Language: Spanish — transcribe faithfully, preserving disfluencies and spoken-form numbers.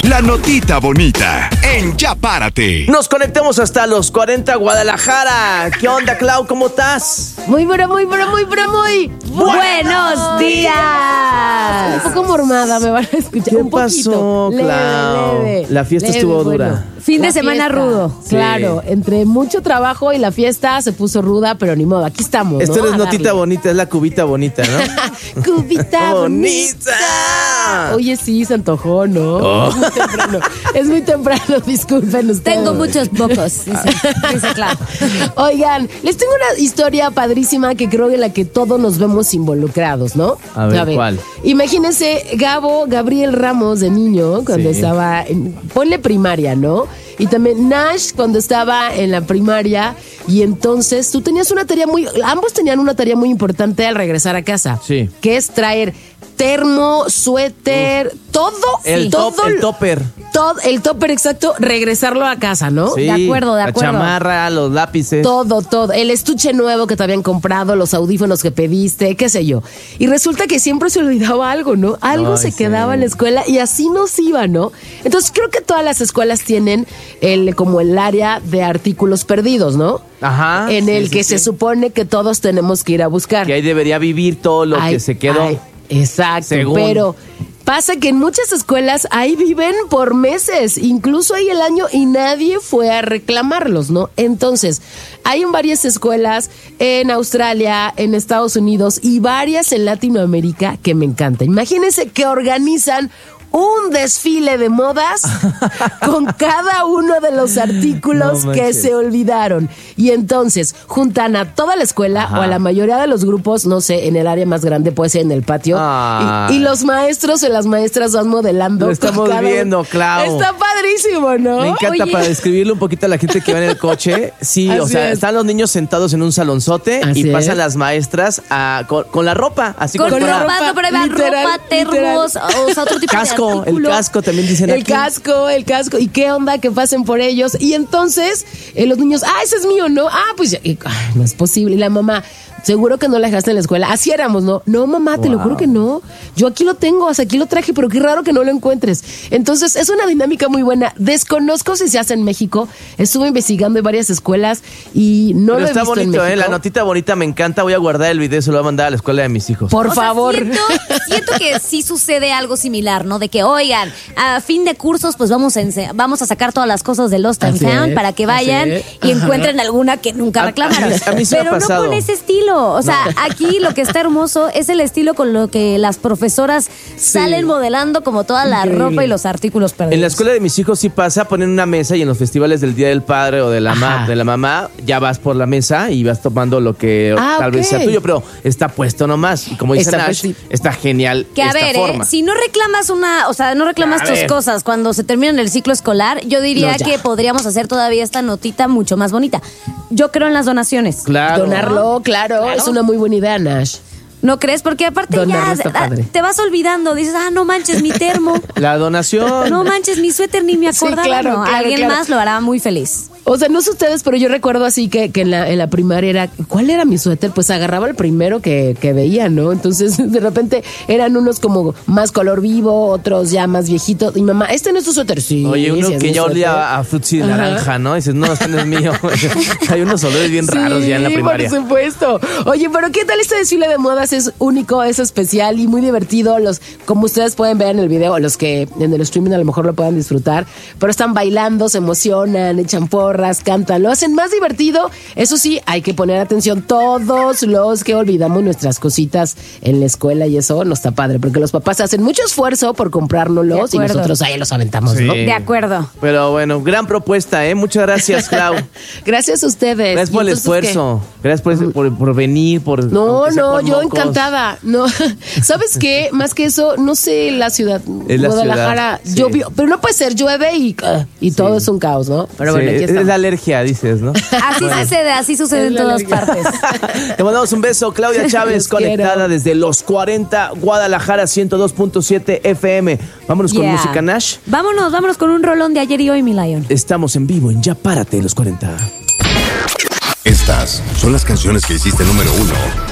La notita bonita en Ya Párate. Nos conectamos hasta los cuarenta Guadalajara. ¿Qué onda, Clau? ¿Cómo estás? Muy, pero muy, pero muy, pero muy buenos días. Un poco mormada, me van a escuchar. ¿Qué un poquito. pasó, Leve, Clau? leve, La fiesta leve, estuvo bueno. dura. Fin de La semana fiesta, rudo. Sí. Claro, entre mucho trabajo y la fiesta se puso ruda, pero ni modo, aquí estamos. Esto ¿no? es A notita darle. bonita, es la cubita bonita, ¿no? Cubita bonita. Oye, sí, se antojó, ¿no? Oh. Es muy temprano. Es muy temprano, disculpen ustedes. Tengo muchos pocos, dice, dice Clau. Oigan, les tengo una historia padrísima que creo en la que todos nos vemos involucrados, ¿no? A ver, ¿cuál? Imagínense Gabo, Gabriel Ramos de niño, cuando Sí. estaba en, ponle primaria, ¿no? Y también Nash cuando estaba en la primaria y entonces tú tenías una tarea muy, ambos tenían una tarea muy importante al regresar a casa. Sí. Que es traer termo, suéter, todo, El, todo, top, el topper. todo, el topper exacto, regresarlo a casa, ¿no? Sí, De acuerdo, de acuerdo. La chamarra, los lápices. Todo, todo. El estuche nuevo que te habían comprado, los audífonos que pediste, qué sé yo. Y resulta que siempre se olvidaba algo, ¿no? Algo Ay, se sí. quedaba en la escuela y así nos iba, ¿no? Entonces creo que todas las escuelas tienen el como el área de artículos perdidos, ¿no? Ajá. En sí, el sí, que sí. se supone que todos tenemos que ir a buscar. Que ahí debería vivir todo lo Ay, que se quedó. ay, exacto, Según. pero pasa que en muchas escuelas ahí viven por meses, incluso ahí el año y nadie fue a reclamarlos, ¿no? Entonces, hay en varias escuelas en Australia, en Estados Unidos y varias en Latinoamérica que me encanta. Imagínense que organizan un desfile de modas con cada uno de los artículos No que manches. se olvidaron. Y entonces juntan a toda la escuela Ajá. o a la mayoría de los grupos, no sé, en el área más grande, puede ser en el patio. Ay. Y, y los maestros y las maestras van modelando. Lo estamos con cada uno. viendo, Clau. Está padrísimo, ¿no? Me encanta Oye, para describirle un poquito a la gente que va en el coche. Sí, o Así sea, es. están los niños sentados en un salonzote Así y pasan es. las maestras a- con, con la ropa, así Con como la fuera- ropa, ropa, no, pero ahí va literal, ropa, termos, o sea, otro tipo casco, de el artículo. casco también dicen el aquí. casco, el casco. ¿Y qué onda que pasen por ellos? Y entonces eh, los niños, ah, ese es mío, ¿no? Ah, pues ya, y, ay, no es posible. Y la mamá, seguro que no la dejaste en la escuela. Así éramos, ¿no? No, mamá, te lo Wow. juro que no. Yo aquí lo tengo, hasta aquí lo traje, pero qué raro que no lo encuentres. Entonces, es una dinámica muy buena. Desconozco si se hace en México. Estuve investigando en varias escuelas y no Pero lo he está visto en bonito, ¿eh? México. La notita bonita me encanta. Voy a guardar el video y se lo voy a mandar a la escuela de mis hijos. Por O sea, favor. siento, siento que sí sucede algo similar, ¿no? De que, oigan, a fin de cursos, pues vamos a, ense- vamos a sacar todas las cosas de Lost and Así Found es, para que vayan así es. y encuentren alguna que nunca A- reclamaron. a mí- a mí sí me ha Pero no pasado. con ese estilo. O sea, aquí lo que está hermoso es el estilo con lo que las profesoras salen modelando como toda la Increíble. ropa y los artículos perdidos. En la escuela de mis hijos sí pasa, ponen una mesa y en los festivales del Día del Padre o de la, ma- Ajá. de la mamá, ya vas por la mesa y vas tomando lo que Ah, tal vez ok. sea tuyo, pero está puesto nomás. Y como dice Está Nash, puesti- está genial Que a esta ver, forma. ¿eh? Si no reclamas una, o sea, no reclamas A tus ver. cosas cuando se termina el ciclo escolar, yo diría No, ya. que podríamos hacer todavía esta notita mucho más bonita. Yo creo en las donaciones. Claro. Donarlo, claro, es una muy buena idea, Nash. ¿No crees? Porque aparte Donarlo ya está ah, padre. te vas olvidando, dices, ah, no manches mi termo, La donación. no manches mi suéter, ni me Sí, acordaba. claro, no, claro, alguien claro. más lo hará muy feliz. O sea, no sé ustedes, pero yo recuerdo así que, que en, la, en la primaria era, ¿cuál era mi suéter? Pues agarraba el primero que, que veía, ¿no? Entonces, de repente eran unos como más color vivo, otros ya más viejitos. Y mamá, ¿este no es tu suéter? Sí. Oye, uno sí es que mi ya suéter. olía a frutzi de Ajá. naranja, ¿no? Dices, no, este no es mío. Hay unos olores bien raros ya en la Sí, primaria. por supuesto. Oye, pero ¿qué tal este desfile de modas? Es único, es especial y muy divertido. Los, como ustedes pueden ver en el video, los que en el streaming a lo mejor lo puedan disfrutar, pero están bailando, se emocionan, echan porras, cantan, lo hacen más divertido. Eso sí, hay que poner atención todos los que olvidamos nuestras cositas en la escuela y eso no está padre, porque los papás hacen mucho esfuerzo por comprárnoslos De y acuerdo. nosotros ahí los aventamos, Sí. ¿no? De acuerdo. Pero bueno, gran propuesta, ¿eh? Muchas gracias, Clau. Gracias a ustedes. Gracias por ¿Y el entonces qué? esfuerzo. Gracias por, por, por venir, por... No, aunque sea no, con yo mocos. encantada. No, ¿sabes qué? Más que eso, no sé la ciudad, Es la Guadalajara, ciudad, sí. llovió, pero no puede ser, llueve y, uh, y todo es un caos, ¿no? Pero Sí, bueno, aquí es estamos. la alergia, dices, ¿no? Así sucede, así sucede Es en la todas alegría. partes. Te mandamos un beso, Claudia Chávez, Los conectada quiero. desde los cuarenta, Guadalajara, ciento dos punto siete F M. Vámonos con Yeah. música, Nash. Vámonos, vámonos con un rolón de ayer y hoy, mi Lion. Estamos en vivo en Ya Párate, los cuarenta. Estas son las canciones que hiciste número uno